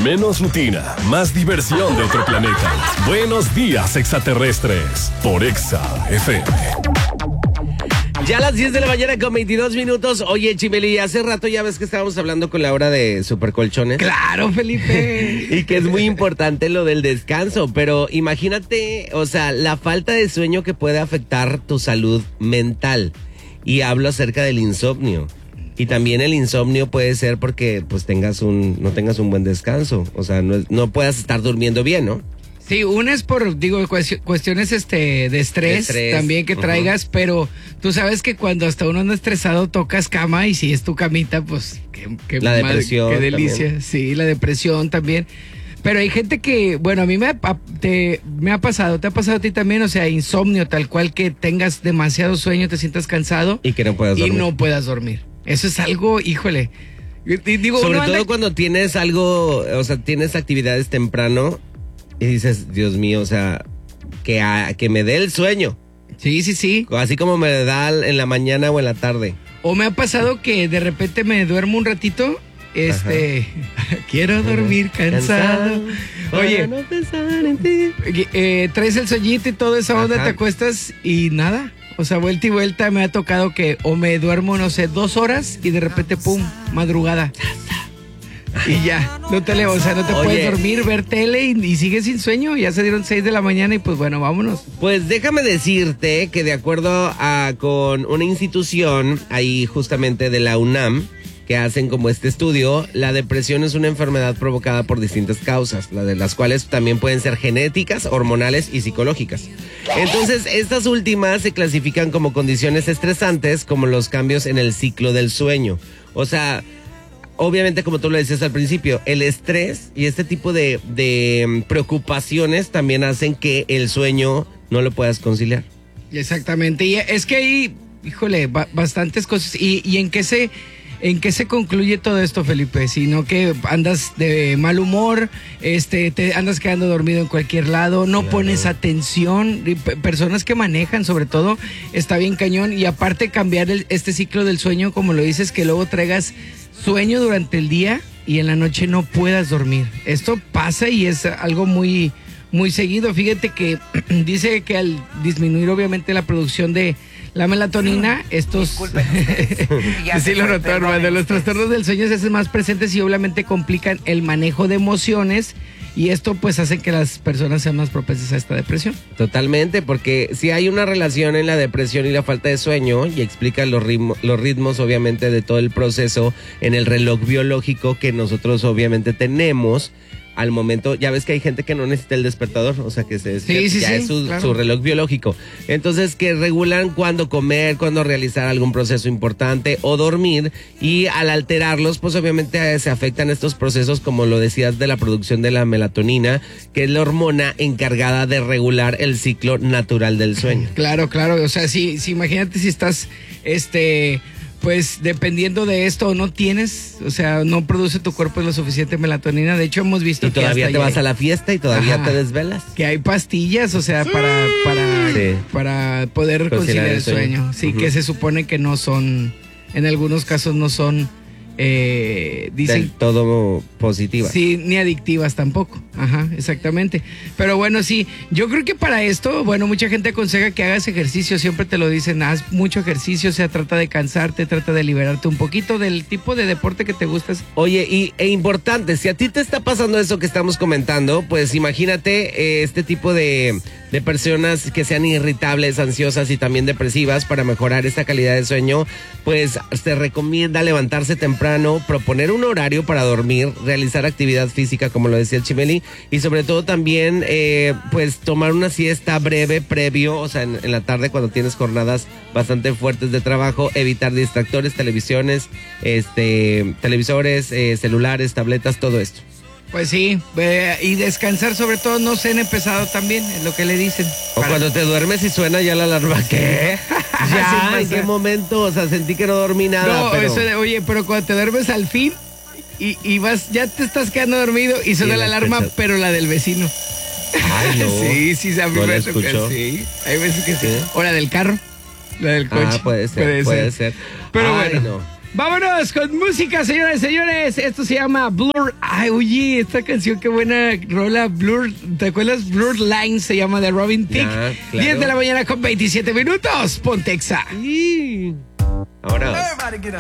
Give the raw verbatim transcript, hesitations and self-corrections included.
Menos rutina, más diversión de otro planeta. Buenos días, extraterrestres, por Exa F M. Ya a las diez de la mañana con veintidós minutos. Oye, Chimeli, hace rato ya ves que estábamos hablando con Laura de supercolchones. Claro, Felipe. Y que es muy importante lo del descanso, pero imagínate, o sea, la falta de sueño que puede afectar tu salud mental. Y hablo acerca del insomnio. Y también el insomnio puede ser porque pues tengas un, no tengas un buen descanso. O sea, no, no puedas estar durmiendo bien, ¿no? Sí, una es por, digo, cuestiones este de estrés, de estrés. También que traigas, uh-huh. Pero tú sabes que cuando hasta uno anda estresado tocas cama y si es tu camita, pues qué, qué la mal, depresión qué delicia. También. Sí, la depresión también. Pero hay gente que, bueno, a mí me ha, te, me ha pasado, te ha pasado a ti también, o sea, insomnio, tal cual que tengas demasiado sueño, te sientas cansado. Y que no puedas dormir. Y no puedas dormir. Eso es algo, híjole. Digo, sobre todo anda... cuando tienes algo, o sea, tienes actividades temprano. Y dices, Dios mío, o sea, que, a, que me dé el sueño. Sí, sí, sí. Así como me da en la mañana o en la tarde. O me ha pasado que de repente me duermo un ratito, este, quiero dormir cansado. cansado Oye, no pensar en ti. Eh, traes el sueñito y toda esa onda, Ajá. Te acuestas y nada. O sea, vuelta y vuelta me ha tocado que o me duermo, no sé, dos horas y de repente, pum, madrugada. Y ya, no te le, o sea, no te Oye, puedes dormir, ver tele y, y sigues sin sueño. Ya se dieron seis de la mañana y pues bueno, vámonos. Pues déjame decirte que de acuerdo a con una institución ahí justamente de la UNAM que hacen como este estudio, la depresión es una enfermedad provocada por distintas causas, la de las cuales también pueden ser genéticas, hormonales y psicológicas. Entonces, estas últimas se clasifican como condiciones estresantes, como los cambios en el ciclo del sueño. O sea, obviamente, como tú lo decías al principio, el estrés y este tipo de, de preocupaciones también hacen que el sueño no lo puedas conciliar. Exactamente, y es que hay, híjole, ba- bastantes cosas. ¿Y, y en qué se... ¿En qué se concluye todo esto, Felipe? Sino que andas de mal humor, este, te andas quedando dormido en cualquier lado, no claro. Pones atención, personas que manejan sobre todo, está bien cañón, y aparte cambiar el, este ciclo del sueño, como lo dices, que luego traigas sueño durante el día y en la noche no puedas dormir. Esto pasa y es algo muy, muy seguido. Fíjate que dice que al disminuir obviamente la producción de la melatonina, estos sí lo notó, hermano, los trastornos del sueño se hacen más presentes y obviamente complican el manejo de emociones y esto pues hace que las personas sean más propensas a esta depresión. Totalmente, porque si hay una relación en la depresión y la falta de sueño y explica los ritmos, los ritmos obviamente de todo el proceso en el reloj biológico que nosotros obviamente tenemos. Al momento, ya ves que hay gente que no necesita el despertador, o sea que se sí, sí, ya sí, es su, claro. su reloj biológico. Entonces, que regulan cuándo comer, cuándo realizar algún proceso importante o dormir, y al alterarlos, pues obviamente se afectan estos procesos, como lo decías, de la producción de la melatonina, que es la hormona encargada de regular el ciclo natural del sueño. Claro, claro, o sea, si, si imagínate si estás, este... pues dependiendo de esto no tienes, o sea, no produce tu cuerpo la suficiente melatonina. De hecho, hemos visto y que todavía te vas hay, a la fiesta y todavía Ajá, te desvelas. Que hay pastillas, o sea, sí. para para sí. para poder conciliar el sueño. sueño. Sí, uh-huh. Que se supone que no son, en algunos casos no son, eh, dicen del todo positivas. Sí, ni adictivas tampoco. Ajá, exactamente. Pero bueno, sí, yo creo que para esto, bueno, mucha gente aconseja que hagas ejercicio, siempre te lo dicen, haz mucho ejercicio, o sea, trata de cansarte, trata de liberarte un poquito del tipo de deporte que te gusta. Oye, y e importante, si a ti te está pasando eso que estamos comentando, pues imagínate eh, este tipo de, de personas que sean irritables, ansiosas y también depresivas. Para mejorar esta calidad de sueño, pues se recomienda levantarse temprano, proponer un horario para dormir, realizar actividad física, como lo decía el Chimeli, y sobre todo también, eh, pues tomar una siesta breve previo, o sea, en, en la tarde cuando tienes jornadas bastante fuertes de trabajo, evitar distractores, televisiones, este, televisores, eh, celulares, tabletas, todo esto. Pues sí, eh, y descansar sobre todo, no cene pesado también, es lo que le dicen. O para... cuando te duermes y suena ya la alarma, ¿qué? Ya, ¿en qué momento? O sea, sentí que no dormí nada. No, pero... eso de, oye, pero cuando te duermes al fin y, y vas, ya te estás quedando dormido y suena la alarma, pensas... pero la del vecino. Ay, no. Sí, sí, a mí no me toca, sí. Hay veces que sí. ¿Sí? O la del carro, la del coche. Ah, puede ser, puede, puede ser. ser. Pero Ay, bueno. no. Vámonos con música, señoras y señores. Esto se llama Blur. Ay, oye, esta canción, qué buena rola. Blur, ¿te acuerdas? Blur Lines se llama de Robin Thicke. Ya, claro. diez de la mañana con veintisiete minutos. Pontexa. Sí. Ahora.